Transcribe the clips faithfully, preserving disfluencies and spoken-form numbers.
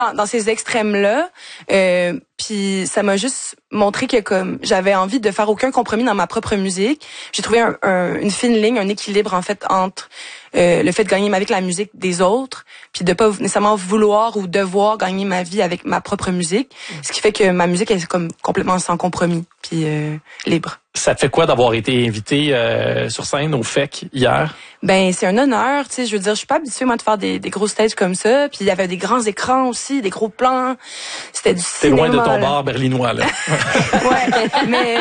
dans ces extrêmes-là. Euh, puis ça m'a juste montré que comme j'avais envie de faire aucun compromis dans ma propre musique. J'ai trouvé un, un, une fine ligne, un équilibre en fait entre euh, le fait de gagner ma vie avec la musique des autres, puis de pas nécessairement vouloir ou devoir gagner ma vie avec ma propre musique. Ce qui fait que ma musique est comme complètement sans compromis, puis euh, libre. Ça te fait quoi d'avoir été invité euh, sur scène au F E C hier? Ben c'est un honneur, tu sais, je veux dire, je suis pas habituée moi de faire des, des gros stages comme ça, puis il y avait des grands écrans aussi, des gros plans. C'était du T'es cinéma. loin de ton là. bar berlinois là. Ouais, mais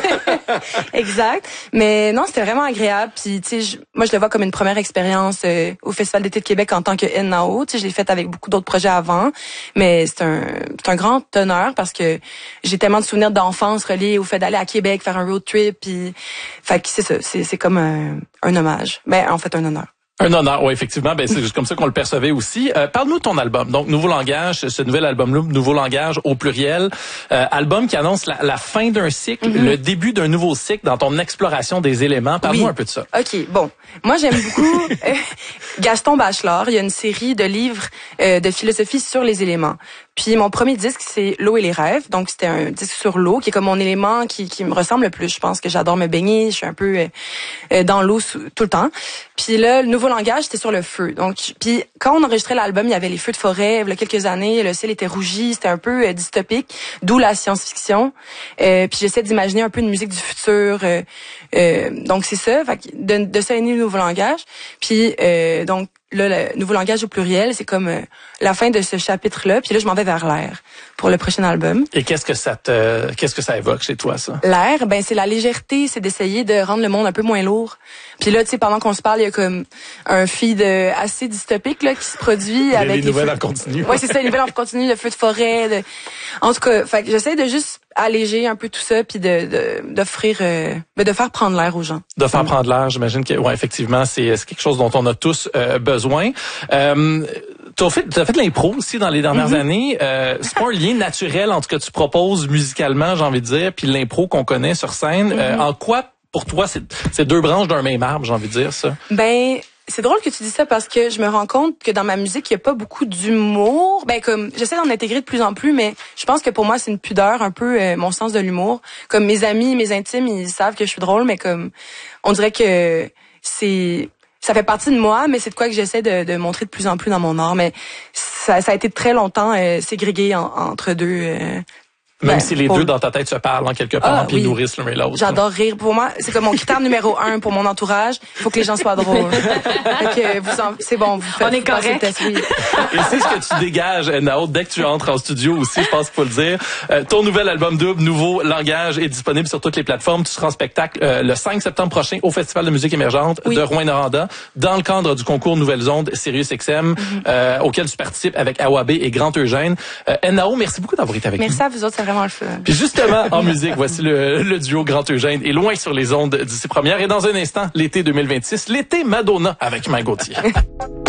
exact. Mais non, c'était vraiment agréable. Puis tu sais, je... moi je le vois comme une première expérience euh, au Festival d'été de Québec en tant que N A O. Tu sais, je l'ai faite avec beaucoup d'autres projets avant, mais c'est un c'est un grand honneur parce que j'ai tellement de souvenirs d'enfance reliés au fait d'aller à Québec faire un road trip. Puis, fait que c'est ça, c'est c'est comme un, un hommage. Ben en fait un honneur. Un honneur, oui, effectivement. Ben, c'est juste comme ça qu'on le percevait aussi. Euh, parle-nous de ton album. Donc, Nouveau Langage, ce nouvel album-là, Nouveau Langage au pluriel. Euh, album qui annonce la, la fin d'un cycle, mm-hmm. le début d'un nouveau cycle dans ton exploration des éléments. Parle-nous oui. un peu de ça. OK, bon. Moi, j'aime beaucoup euh, Gaston Bachelard. Il y a une série de livres euh, de philosophie sur les éléments. Puis mon premier disque, c'est L'eau et les rêves. Donc, c'était un disque sur l'eau, qui est comme mon élément qui, qui me ressemble le plus. Je pense que j'adore me baigner. Je suis un peu euh, dans l'eau tout le temps. Puis là, le Nouveau Langage, c'était sur le feu. Donc, puis quand on enregistrait l'album, il y avait les feux de forêt. Il y a quelques années, le ciel était rougi. C'était un peu euh, dystopique, d'où la science-fiction. Euh, puis j'essaie d'imaginer un peu une musique du futur. Euh, euh, donc, c'est ça. Fait que de, de ça est né le Nouveau Langage. Puis, euh, donc, là, le Nouveau Langage au pluriel, c'est comme euh, la fin de ce chapitre-là. Puis là, je m'en vais vers l'air pour le prochain album. Et qu'est-ce que ça te, qu'est-ce que ça évoque chez toi, ça? L'air, ben c'est la légèreté, c'est d'essayer de rendre le monde un peu moins lourd. Puis là, tu sais, pendant qu'on se parle, il y a comme un feed euh, assez dystopique là qui se produit avec les, les nouvelles feux... en continu. Ouais, c'est ça, les nouvelles en continu, le feu de forêt. De... En tout cas, fait que j'essaie de juste alléger un peu tout ça, puis de, de d'offrir, euh, ben de faire prendre l'air aux gens. De faire prendre l'air, j'imagine que, ouais, effectivement, c'est, c'est quelque chose dont on a tous euh, besoin. Euh, T'as fait, t'as fait de l'impro aussi dans les dernières mm-hmm. années. Euh, c'est pas un lien naturel entre ce que tu proposes musicalement, j'ai envie de dire, puis l'impro qu'on connaît sur scène. Mm-hmm. Euh, en quoi, pour toi, c'est, c'est deux branches d'un même arbre, j'ai envie de dire ça? Ben, c'est drôle que tu dis ça parce que je me rends compte que dans ma musique, il y a pas beaucoup d'humour. Ben comme j'essaie d'en intégrer de plus en plus, mais je pense que pour moi, c'est une pudeur un peu euh, mon sens de l'humour. Comme mes amis, mes intimes, ils savent que je suis drôle, mais comme on dirait que c'est ça fait partie de moi, mais c'est de quoi que j'essaie de, de montrer de plus en plus dans mon art. Mais ça, ça a été très longtemps euh, ségrégué en, entre deux. Euh, Même ben, si les pour... deux dans ta tête se parlent en quelque part, ah, puis oui. nourrissent l'un et l'autre. J'adore rire. Pour moi, c'est comme mon critère numéro un pour mon entourage. Il faut que les gens soient drôles. Fait que vous en... c'est bon, vous faites. On est correct. Et c'est ce que tu dégages, Nao, dès que tu entres en studio aussi, je pense qu'il faut le dire. Euh, ton nouvel album double, Nouveau Langage, est disponible sur toutes les plateformes. Tu seras en spectacle euh, le cinq septembre prochain au Festival de musique émergente oui. de Rouyn-Noranda, dans le cadre du concours Nouvelles Ondes Sirius X M, mm-hmm. euh, auquel tu participes avec Awabé et Grand Eugène. Euh, Nao, merci beaucoup d'avoir été avec merci nous. Merci à vous autres, c'est vraiment le fun. Puis justement, en musique, voici le, le duo Grand Eugène est loin sur les ondes d'ici première. Et dans un instant, l'été deux mille vingt-six, l'été Madonna avec Mike Gauthier.